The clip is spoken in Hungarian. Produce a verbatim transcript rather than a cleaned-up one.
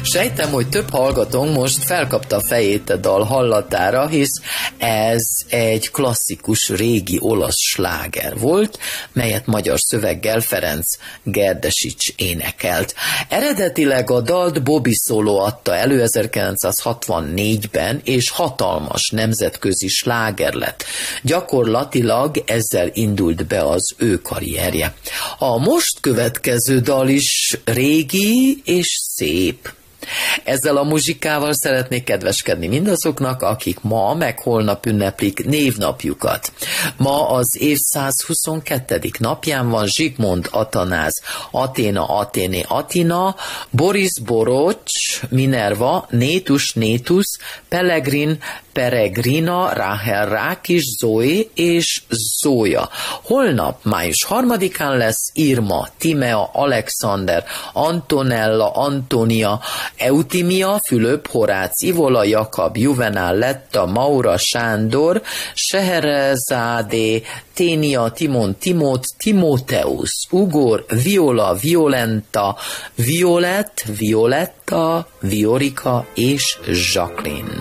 Sejtem, hogy több hallgatónk most felkapta a fejét a dal hallatára, hisz ez egy klasszikus régi olasz sláger volt, melyet magyar szöveggel Ferenc Gerdesics énekelt. Eredetileg a dalt Bobby Solo adta elő ezerkilencszázhatvannégyben, és hatalmas nemzetközi sláger lett. Gyakorlatilag ezzel indult be az ő karrierje. A most következő dal is régi és szép. Ezzel a muzsikával szeretnék kedveskedni mindazoknak, akik ma meg holnap ünneplik névnapjukat. Ma az év százhuszonkettedik napján van Zsigmond Atanáz, Aténa, Aténé, Atina, Boris Borocs, Minerva, Nétus, Nétus, Pellegrin, Peregrina, Ráhel, Rákis, Zoe és Zója. Holnap, május harmadikán lesz Irma, Timea, Alexander, Antonella, Antonia, Eutimia, Fülöp, Horác, Ivola, Jakab, Juvenál, Letta, Maura, Sándor, Scheherazade, Ténia, Timon, Timót, Timóteusz, Ugor, Viola, Violenta, Violet, Violetta, Viorika és Jacqueline.